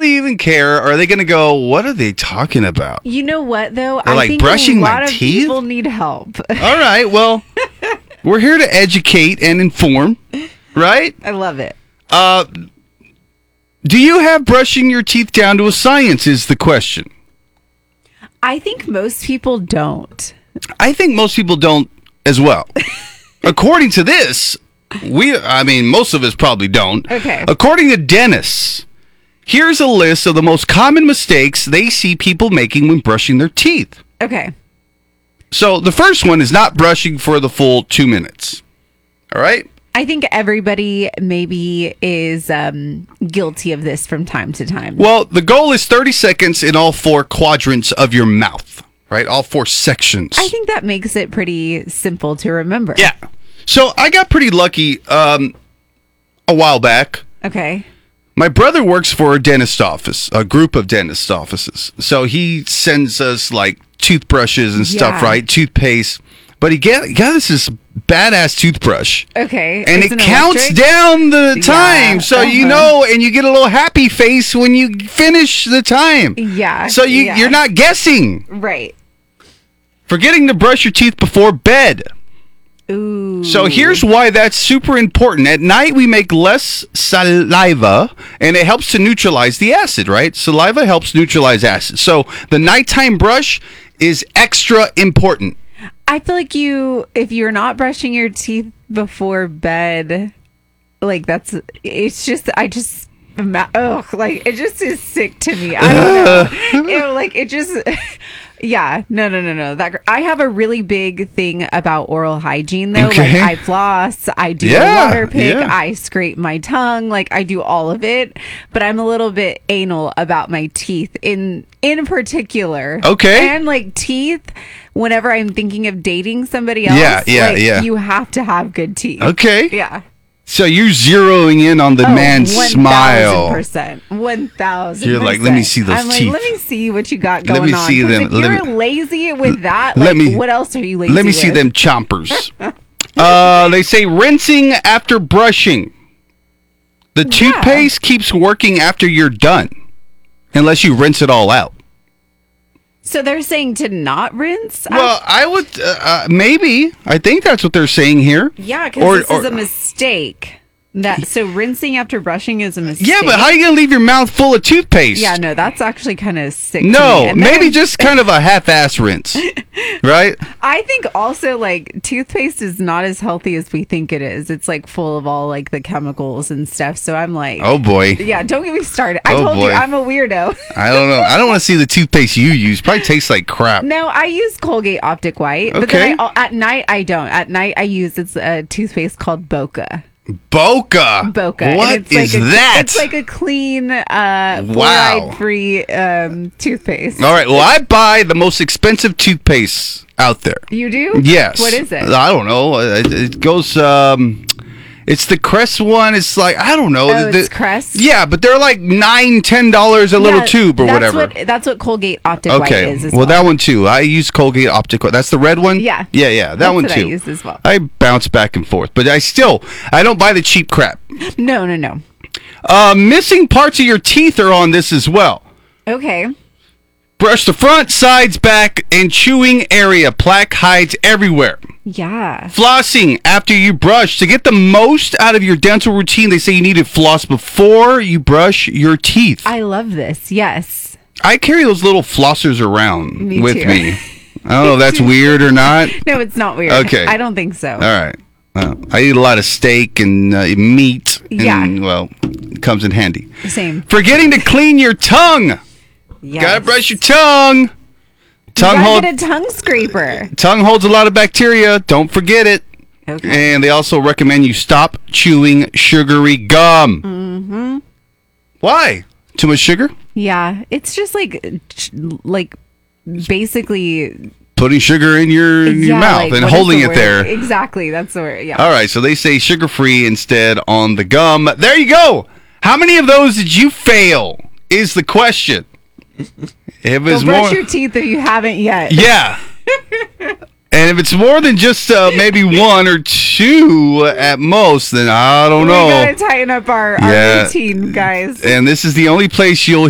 really even care? Or are they going to go, what are they talking about? You know what, though? They're I like, think brushing a my lot of teeth? people need help. All right, well, we're here to educate and inform, right? I love it. Do you have brushing your teeth down to a science is the question. I think most people don't. I think most people don't as well. According to this, most of us probably don't. Okay. According to dentists, here's a list of the most common mistakes they see people making when brushing their teeth. Okay. So the first one is not brushing for the full 2 minutes. All right? I think everybody maybe is guilty of this from time to time. Well, the goal is 30 seconds in all 4 quadrants of your mouth, right? All 4 sections. I think that makes it pretty simple to remember. Yeah. So I got pretty lucky a while back. Okay. My brother works for a dentist office, a group of dentist offices. So he sends us like toothbrushes and stuff, right? Toothpaste. But he got this badass toothbrush. Okay. And it counts down the time. So you know, and you get a little happy face when you finish the time. Yeah. So you're not guessing. Right. Forgetting to brush your teeth before bed. Ooh. So here's why that's super important. At night, we make less saliva, and it helps to neutralize the acid, right? Saliva helps neutralize acid. So the nighttime brush is extra important. I feel like if you're not brushing your teeth before bed, like it just is sick to me. I don't know. Yeah, no. I have a really big thing about oral hygiene, though. Okay. Like I floss, I do a water pick, I scrape my tongue, like I do all of it. But I'm a little bit anal about my teeth in particular. Okay. And like teeth, whenever I'm thinking of dating somebody else, you have to have good teeth. Okay. Yeah. So you're zeroing in on the man's smile. 1,000%. You're like, let me see those teeth. Let me see what you got going on. Let me see them. If you're lazy with that, what else are you lazy with? Let me see them chompers. They say rinsing after brushing. The toothpaste keeps working after you're done, unless you rinse it all out. So they're saying to not rinse? Well, I would, maybe. I think that's what they're saying here. Yeah, because this is a mistake. So rinsing after brushing is a mistake. Yeah, but how are you going to leave your mouth full of toothpaste? Yeah, no, that's actually kind of sick. No, maybe just kind of a half-ass rinse, right? I think also like toothpaste is not as healthy as we think it is. It's like full of all like the chemicals and stuff. So I'm like, oh boy. Yeah, don't get me started. I told you I'm a weirdo. I don't know. I don't want to see the toothpaste you use. Probably tastes like crap. No, I use Colgate Optic White. But then at night I don't. At night I use a toothpaste called Boca. Boca. What is that? It's like a clean, fluoride-free toothpaste. All right. Well, I buy the most expensive toothpaste out there. You do? Yes. What is it? I don't know. It goes. It's the Crest one. It's like, I don't know. Oh, it's Crest? Yeah, but they're like $9-10 a little tube or whatever. That's what Colgate Optic White is as well. Well, that one too. I use Colgate Optic White. That's the red one? Yeah. Yeah. That one too. I use as well. I bounce back and forth. But I don't buy the cheap crap. No. Missing parts of your teeth are on this as well. Okay. Brush the front, sides, back, and chewing area. Plaque hides everywhere. Yeah. Flossing after you brush. To get the most out of your dental routine, they say you need to floss before you brush your teeth. I love this. Yes. I carry those little flossers around with too. me. I don't know if that's weird or not. No, it's not weird. Okay. I don't think so. All right. I eat a lot of steak and meat. And, well, it comes in handy. Same. Forgetting to clean your tongue. Yes. Gotta brush your tongue. Get a tongue scraper. Tongue holds a lot of bacteria. Don't forget it. Okay. And they also recommend you stop chewing sugary gum. Mm-hmm. Why? Too much sugar? Yeah, it's just like basically putting sugar in your mouth and holding it there. Exactly, that's the word. Yeah. All right, so they say sugar-free instead on the gum. There you go. How many of those did you fail? Is the question. If it's brush your teeth if you haven't yet. Yeah. And if it's more than just maybe one or two at most, then I don't know. We gotta tighten up our routine, guys. And this is the only place you'll